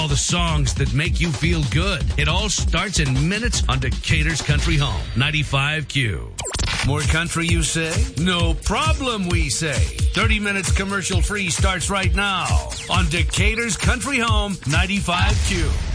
the songs that make you feel good. It all starts in minutes on Decatur's Country Home, 95Q. More country, you say? No problem, we say. 30 minutes commercial free starts right now on Decatur's Country Home, 95Q.